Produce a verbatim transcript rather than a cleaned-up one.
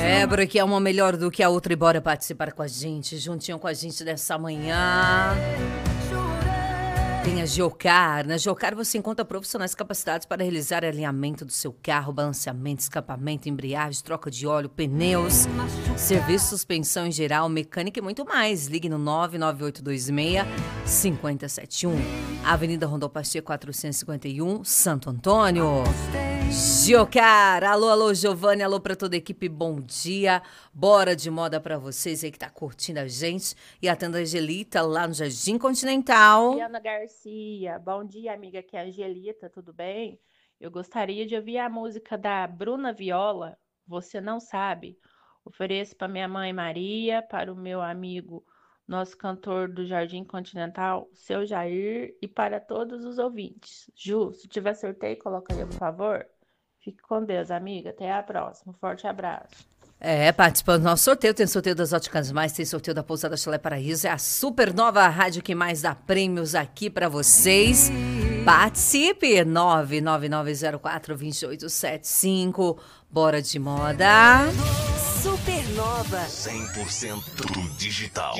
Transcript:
É, porque é uma melhor do que a outra e bora participar com a gente, juntinho com a gente nessa manhã. Tem a Geocar. Na Geocar você encontra profissionais capacitados para realizar alinhamento do seu carro, balanceamento, escapamento, embreagem, troca de óleo, pneus, serviço, suspensão em geral, mecânica e muito mais. Ligue no nove nove oito dois seis, cinco zero sete um. Avenida Rondon Pacheco quatrocentos e cinquenta e um, Santo Antônio. Geocar, alô, alô, Giovanni, alô pra toda a equipe, bom dia. Bora de moda pra vocês aí que tá curtindo a gente. E atenda a Angelita lá no Jardim Continental. Ana Garcia, bom dia, amiga, aqui é a Angelita, tudo bem? Eu gostaria de ouvir a música da Bruna Viola, Você Não Sabe. Ofereço para minha mãe Maria, para o meu amigo, nosso cantor do Jardim Continental, seu Jair, e para todos os ouvintes. Ju, se tiver sorteio, coloca aí, por favor. Fique com Deus, amiga. Até a próxima. Forte abraço. É, participando do nosso sorteio, tem sorteio das Óticas Mais, tem sorteio da Pousada Chalé Paraíso, é a super nova rádio que mais dá prêmios aqui pra vocês. Participe! nove nove nove zero quatro dois oito sete cinco. Bora de moda. Supernova. cem por cento digital.